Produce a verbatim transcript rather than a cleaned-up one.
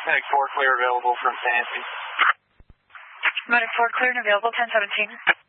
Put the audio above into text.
Medic four clear available from San Antonio. Medic four clear and available, ten seventeen.